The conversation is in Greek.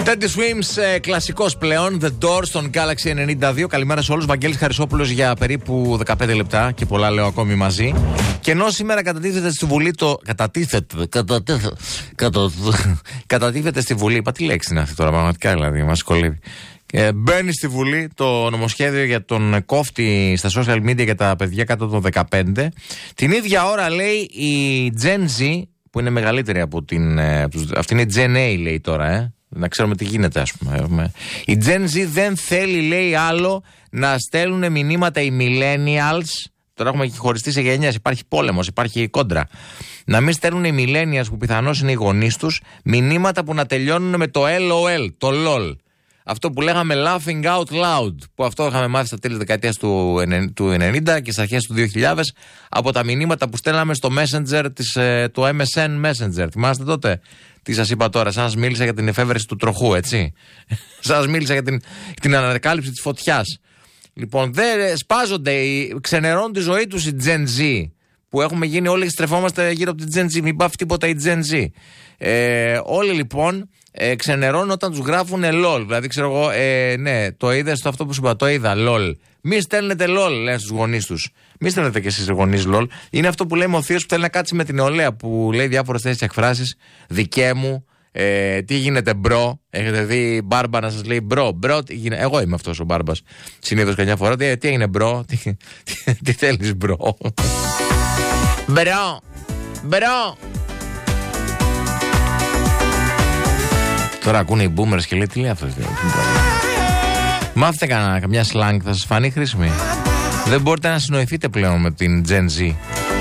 Teddy Swims, κλασικός πλέον. The Doors στον Galaxy 92. Καλημέρα σε όλους. Βαγγέλης Χαρισόπουλος για περίπου 15 λεπτά και πολλά λέω ακόμη μαζί. Και ενώ σήμερα κατατίθεται στη Βουλή το. Κατατίθεται στη Βουλή. Είπα τι λέξη είναι αυτή τώρα, πραγματικά δηλαδή, μας κολλεύει. Μπαίνει στη Βουλή το νομοσχέδιο για τον κόφτη στα social media για τα παιδιά κάτω των 15. Την ίδια ώρα λέει η Gen Z, που είναι μεγαλύτερη από την. Αυτή είναι η Gen A, λέει τώρα, να ξέρουμε τι γίνεται, ας πούμε. Η Gen Z δεν θέλει, λέει, άλλο να στέλνουν μηνύματα οι millennials. Τώρα έχουμε χωριστεί σε γενιές. Υπάρχει πόλεμος, υπάρχει κόντρα. Να μην στέλνουν οι millennials, που πιθανώς είναι οι γονείς τους, μηνύματα που να τελειώνουν με το LOL, το LOL. Αυτό που λέγαμε laughing out loud, που αυτό είχαμε μάθει στα τέλη της δεκαετίας του 90 και στις αρχές του 2000 από τα μηνύματα που στέλναμε στο Messenger το MSN Messenger. Θυμάστε τότε? Τι σας είπα τώρα? Σας μίλησα για την εφεύρεση του τροχού, έτσι. Σας μίλησα για την ανακάλυψη της φωτιάς. Λοιπόν, δεν σπάζονται, ξενερώνουν τη ζωή τους οι Gen Z, που έχουμε γίνει όλοι, στρεφόμαστε γύρω από την Gen Z. Μην πάθει τίποτα η Gen Z. Όλοι λοιπόν ξενερώνουν όταν τους γράφουν LOL. Δηλαδή, ξέρω εγώ, ναι, το είδες αυτό που σου είπα, το είδα, LOL. Μη στέλνετε LOL, λένε στους γονείς τους. Μη στέλνετε και εσείς γονείς LOL. Είναι αυτό που λέει ο θείος που θέλει να κάτσει με την νεολαία, που λέει διάφορες τέτοιες εκφράσεις. Δικέ μου, τι γίνεται μπρο. Έχετε δει μπάρμπα να σας λέει μπρο, τι γίνεται. Εγώ είμαι αυτός ο μπάρμπας. Συνήθως καμιά φορά. Τι έγινε μπρο, τι θέλεις μπρο. Μπρο. Τώρα ακούνε οι boomers και λέει τι λέει αυτός. Μάθετε καμιά slang, θα σας φανεί χρήσιμη. Δεν μπορείτε να συνοηθείτε πλέον με την Gen Z.